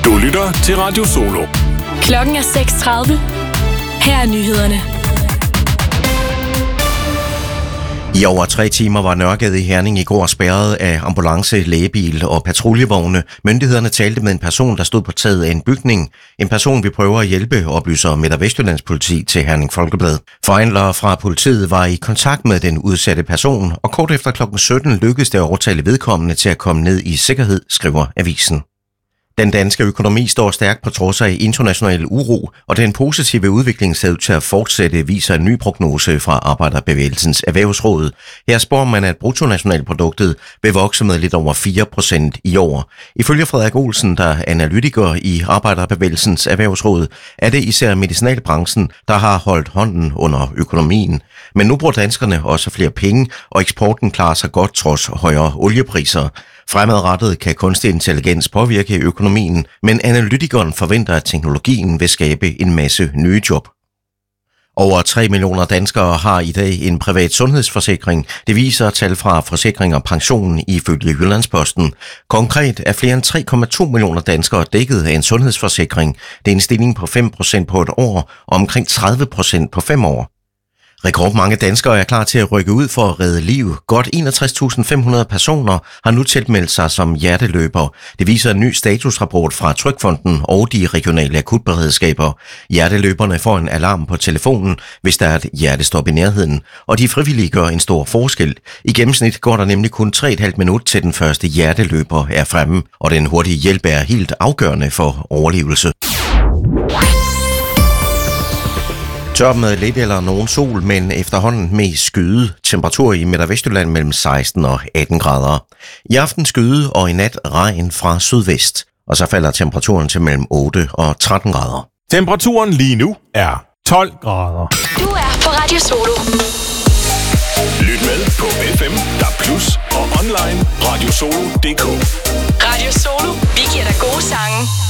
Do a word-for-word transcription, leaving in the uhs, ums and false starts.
Du lytter til Radio Solo. Klokken er seks tredive. Her er nyhederne. I over tre timer var Nørregade i Herning i går spærret af ambulance, lægebil og patruljevogne. Myndighederne talte med en person, der stod på taget af en bygning. En person, vi prøver at hjælpe, oplyser Midt- og Vestjyllands politi til Herning Folkeblad. Forhandlere fra politiet var i kontakt med den udsatte person, og kort efter klokken sytten lykkedes det at overtale vedkommende til at komme ned i sikkerhed, skriver avisen. Den danske økonomi står stærkt på trods af international uro, og den positive udvikling ser ud til at fortsætte, viser en ny prognose fra Arbejderbevægelsens Erhvervsråd. Her spår man, at bruttonationalproduktet vil vokse med lidt over fire procent i år. Ifølge Frederik Olsen, der er analytiker i Arbejderbevægelsens Erhvervsråd, er det især medicinalbranchen, der har holdt hånden under økonomien. Men nu bruger danskerne også flere penge, og eksporten klarer sig godt trods højere oliepriser. Fremadrettet kan kunstig intelligens påvirke økonomien, men analytikeren forventer, at teknologien vil skabe en masse nye job. Over tre millioner danskere har i dag en privat sundhedsforsikring. Det viser tal fra Forsikring og Pension ifølge Jyllandsposten. Konkret er flere end tre komma to millioner danskere dækket af en sundhedsforsikring. Det er en stigning på fem procent på et år og omkring tredive procent på fem år. Rekordmange danskere er klar til at rykke ud for at redde liv. Godt enogtres tusind fem hundrede personer har nu tilmeldt sig som hjerteløber. Det viser en ny statusrapport fra Trygfonden og de regionale akutberedskaber. Hjerteløberne får en alarm på telefonen, hvis der er et hjertestop i nærheden, og de frivillige gør en stor forskel. I gennemsnit går der nemlig kun tre komma fem minut til den første hjerteløber er fremme, og den hurtige hjælp er helt afgørende for overlevelse. Tør med lidt eller nogen sol, men efterhånden mest skyde. Temperatur i Midt- og Vestjylland mellem seksten og atten grader. I aften skyde og i nat regn fra sydvest. Og så falder temperaturen til mellem otte og tretten grader. Temperaturen lige nu er tolv grader. Du er på Radio Solo. Lyt med på F M, D A B plus, og online radiosolo punktum d k. Radio Solo. Vi giver dig gode sange.